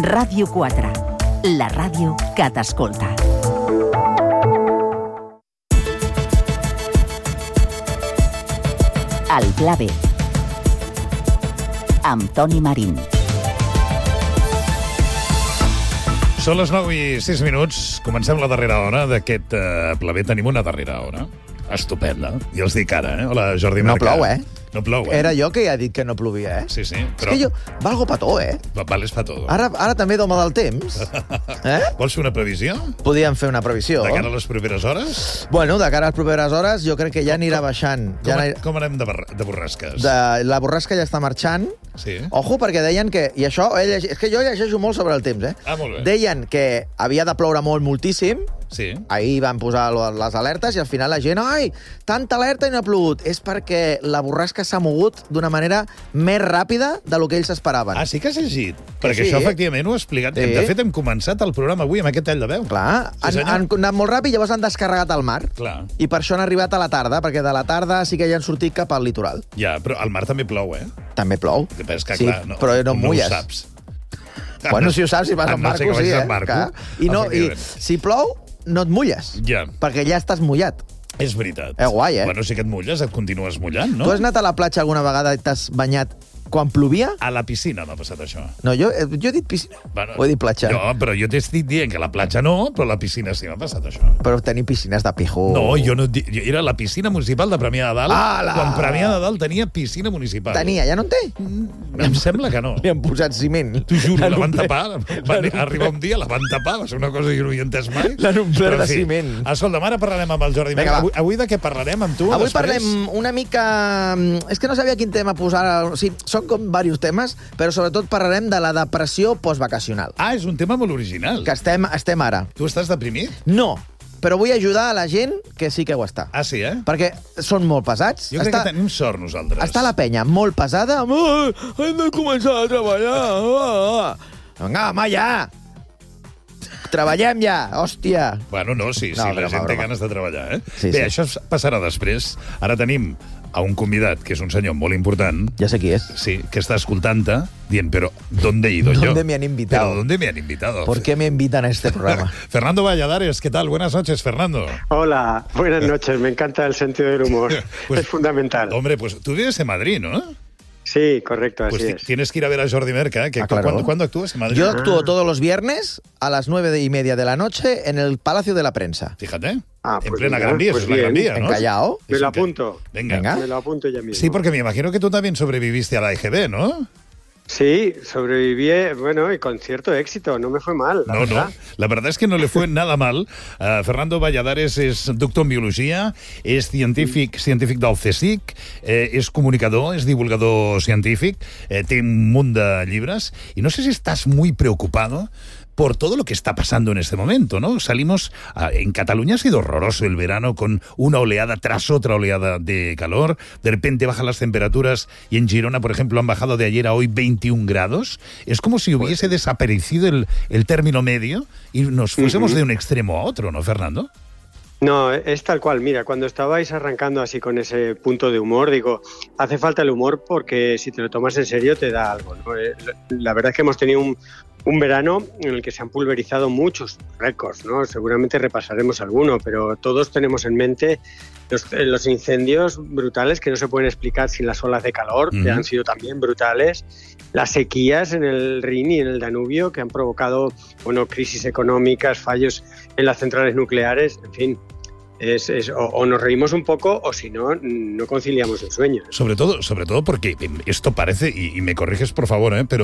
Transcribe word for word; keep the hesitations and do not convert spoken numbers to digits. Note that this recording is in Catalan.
Ràdio quatre, la ràdio que t'escolta. El Pla B, amb Toni Marín. Són les nou i sis minuts. Comencem la darrera hora d'aquest uh, Pla B. Tenim una darrera hora estupenda. I els dic ara, eh? Hola, Jordi No Mercat. plou, eh? No plou, eh? Era jo que ja he dit que no plovia, eh? Sí, sí. Però... És que jo valgo petó, eh? Vales pa todo. Ara, ara també d'home del temps. Eh? Vols fer una previsió? Podíem fer una previsió. De cara a les properes hores? Bueno, de cara a les properes hores, jo crec que ja anirà baixant. Com, Ja com, anirà... com anem de, bar- de borrasques? de... La borrasca ja està marxant. Sí. Ojo, perquè deien que... I això, eh, lleg... és que jo llegeixo molt sobre el temps, eh? Ah, molt bé. Deien que havia de ploure molt, moltíssim. Sí. Ahir van posar lo- les alertes i al final la gent, ai, tanta alerta i no ha plogut. És perquè la borrasca s'ha mogut d'una manera més ràpida de lo que ells esperaven. Ah, sí que has llegit? Perquè sí. això, efectivament, ho he explicat. Sí. De fet, hem començat el programa avui amb aquest tall de veu. Clar, Sí, han, senyor. han anat molt ràpid, llavors han descarregat el mar. Clar. I per això han arribat a la tarda, perquè de la tarda sí que ja han sortit cap al litoral. Ja, però al mar també plou, eh? També plou. Que és que, sí, clar, no, però no, no mulles. ho saps. Bueno, si ho saps, si vas Ah, amb no sé barco, que sí, vagis eh? amb barco, Clar. I, no, I efectivament. si plou, no et mulles. Ja. Perquè ja estàs mullat. És veritat. És guai, eh? Bueno, sí que et mulles, et continues mullant, no? Tu has anat a la platja alguna vegada i t'has banyat quan plovia? A la piscina m'ha passat això. No, jo, jo he dit piscina. Bueno, o he dit platja. No, però jo t'estic dient que la platja no, però la piscina sí m'ha passat això. Però tenir piscines de pijo... No, jo no... et di- jo- Era la piscina municipal de Premià de Dalt, Ala! quan Premià de Dalt tenia piscina municipal. Tenia, ja no en té? Em sembla que no. Li han posat ciment. T'ho juro, la L'han van omplert- tapar. Va arribar un dia, la van tapar, va ser una cosa que jo no hi he entès mai. L'han omplert Però, en de fi, ciment. Escolta'm, ara parlarem amb el Jordi Vinga, Mercat. va. Avui, avui de què parlarem amb tu? Avui després? parlem una mica... És que no sabia quin tema posar... O sigui, són com diversos temes, però sobretot parlarem de la depressió postvacacional. Ah, és un tema molt original. Que estem, estem ara. Tu estàs deprimit? No, però vull ajudar a la gent que sí que ho està. Ah, sí, eh? Perquè són molt pesats. Jo crec està, que tenim sort nosaltres. està la penya molt pesada. Ah, hem de començar a treballar. Ah, ah. Vinga, home, ja! Treballem ja, hòstia! Bueno, no, sí, sí, No, la broma, gent té broma. ganes de treballar, eh? Sí, Bé, sí. això es passarà després. Ara tenim a un convidat, que és un senyor molt important, Ja sé qui és. sí, que està escoltant-te, dient, però ¿dónde he ido yo? ¿Dónde me han invitado? Pero ¿dónde me han invitado? ¿Por qué me invitan a este programa? Fernando Valladares, ¿qué tal? Buenas noches, Fernando. Hola, buenas noches. Me encanta el sentido del humor. Pues, es fundamental. Hombre, pues tú vives en Madrid, ¿no? Sí, correcto, así Pues ti- es. tienes que ir a ver a Jordi Merca, que Ah, claro. ¿cuándo, ¿cuándo actúas en Madrid? Yo actúo todos los viernes a las nueve y media de la noche en el Palacio de la Prensa. Fíjate, Ah, en pues plena mira, Gran Vía, pues eso es la Gran bien. Vía, En ¿no? Callao. Me Es lo un que- apunto. Venga. Venga. Me lo apunto ya mismo. Sí, porque me imagino que tú también sobreviviste a la E G B, ¿no? Sí, sobreviví, bueno, y con cierto éxito. No me fue mal, la No, verdad. no. La verdad es que no le fue nada mal. Uh, Fernando Valladares és doctor en biologia, és científic, científic del CSIC, eh, és comunicador, és divulgador científic, eh, té un munt de llibres, y no sé si estás muy preocupado por todo lo que está pasando en este momento, ¿no? Salimos... A, en Cataluña ha sido horroroso el verano, con una oleada tras otra oleada de calor. De repente bajan las temperaturas y en Girona, por ejemplo, han bajado de ayer a hoy veintiún grados. Es como si hubiese desaparecido el, el término medio y nos fuésemos Ujú. de un extremo a otro, ¿no, Fernando? No, es tal cual. Mira, cuando estabais arrancando así con ese punto de humor, digo, hace falta el humor porque si te lo tomas en serio te da algo, ¿no? Eh, La verdad es que hemos tenido un, un verano en el que se han pulverizado muchos récords, ¿no? Seguramente repasaremos alguno, pero todos tenemos en mente los, eh, los incendios brutales que no se pueden explicar sin las olas de calor, Ujú. que han sido también brutales, las sequías en el Rin y en el Danubio que han provocado, bueno, crisis económicas, fallos en las centrales nucleares, en fin. Es, es, o, o nos reímos un poco o si no, no conciliamos el sueño. Sobre todo, sobre todo porque esto parece, y, y me corriges por favor, ¿eh? pero